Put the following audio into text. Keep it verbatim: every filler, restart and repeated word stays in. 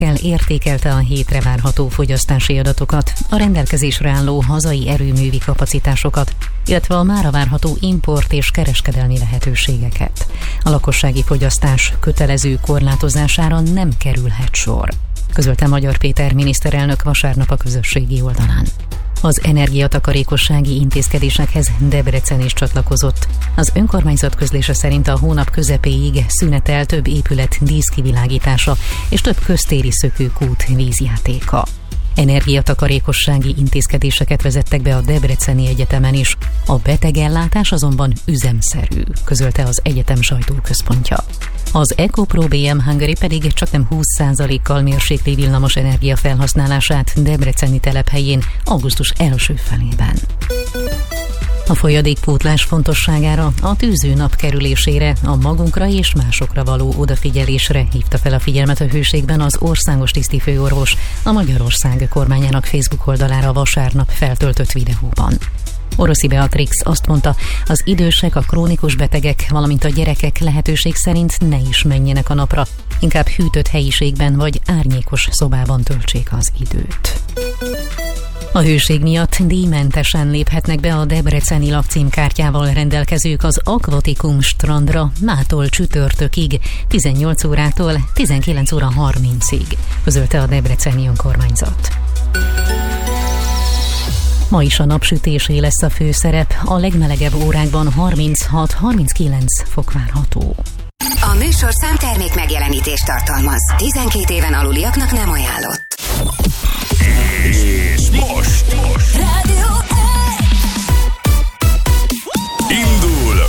értékelte a hétre várható fogyasztási adatokat, a rendelkezésre álló hazai erőművi kapacitásokat, illetve a mára várható import és kereskedelmi lehetőségeket. A lakossági fogyasztás kötelező korlátozására nem kerülhet sor, közölte Magyar Péter miniszterelnök vasárnap a közösségi oldalán. Az energiatakarékossági intézkedésekhez Debrecen is csatlakozott. Az önkormányzat közlése szerint a hónap közepéig szünetel több épület díszkivilágítása és több köztéri szökőkút vízjátéka. Energiatakarékossági intézkedéseket vezettek be a Debreceni Egyetemen is. A betegellátás azonban üzemszerű, közölte az egyetem sajtóközpontja. Az EcoPro bé em Hungary pedig csaknem húsz százalékkal mérsékli villamos energia felhasználását debreceni telephelyén augusztus első felében. A folyadékpótlás fontosságára, a tűző nap kerülésére, a magunkra és másokra való odafigyelésre hívta fel a figyelmet a Hőségben az országos tisztifőorvos a Magyarország kormányának Facebook oldalára vasárnap feltöltött videóban. Oroszi Beatrix azt mondta, az idősek, a krónikus betegek, valamint a gyerekek lehetőség szerint ne is menjenek a napra, inkább hűtött helyiségben vagy árnyékos szobában töltsék az időt. A hőség miatt díjmentesen léphetnek be a debreceni lakcímkártyával rendelkezők az Aquaticum strandra mától csütörtökig, tizennyolc órától tizenkilenc óra harmincig, közölte a debreceni önkormányzat. Ma is a napsütésé lesz a főszerep, a legmelegebb órákban harminchat-harminckilenc fok várható. A műsorszám termék megjelenítést tartalmaz. tizenkét éven aluliaknak nem ajánlott. És most, most. Rádió